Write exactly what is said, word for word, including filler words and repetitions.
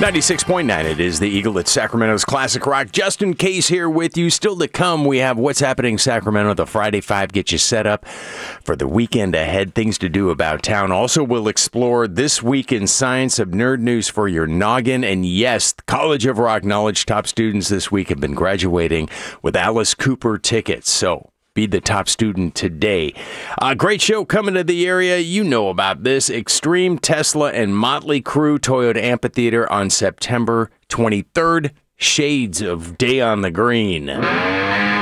ninety-six point nine, it is the Eagle at Sacramento's Classic Rock. Justin Case here with you. Still to come, we have What's Happening Sacramento, the Friday Five, get you set up for the weekend ahead, things to do about town. Also, we'll explore This Week in Science of Nerd News for your noggin. And yes, College of Rock Knowledge top students this week have been graduating with Alice Cooper tickets. So be the top student today. A great show coming to the area. You know about this. Extreme, Tesla, and Motley Crue, Toyota Amphitheater on September twenty-third. Shades of Day on the Green.